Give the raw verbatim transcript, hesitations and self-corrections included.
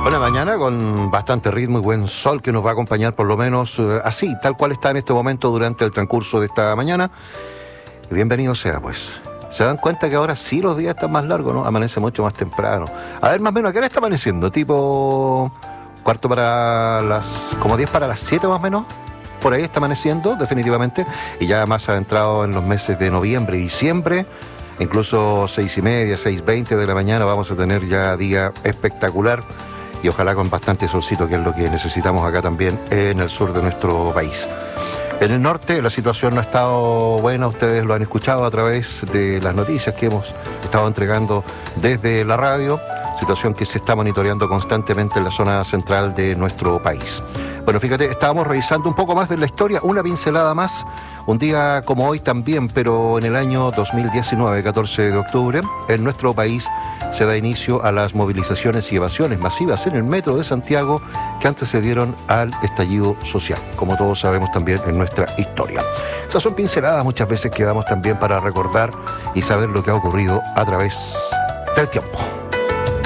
Buena mañana con bastante ritmo y buen sol que nos va a acompañar por lo menos eh, así, tal cual está en este momento durante el transcurso de esta mañana. Y bienvenido sea, pues. ¿Se dan cuenta que ahora sí los días están más largos, no? Amanece mucho más temprano. A ver, más o menos, ¿a qué hora está amaneciendo? Tipo cuarto para las... como diez para las siete más o menos. Por ahí está amaneciendo, definitivamente. Y ya más adentrado en los meses de noviembre y diciembre, incluso seis y media, seis veinte de la mañana, vamos a tener ya día espectacular. Y ojalá con bastante solcito, que es lo que necesitamos acá también en el sur de nuestro país. En el norte la situación no ha estado buena, ustedes lo han escuchado a través de las noticias que hemos estado entregando desde la radio, situación que se está monitoreando constantemente en la zona central de nuestro país. Bueno, fíjate, estábamos revisando un poco más de la historia, una pincelada más, un día como hoy también, pero en el año dos mil diecinueve, catorce de octubre, en nuestro país se da inicio a las movilizaciones y evasiones masivas en el metro de Santiago que antecedieron al estallido social, como todos sabemos también en nuestra historia. Esas son pinceladas muchas veces que damos también para recordar y saber lo que ha ocurrido a través del tiempo.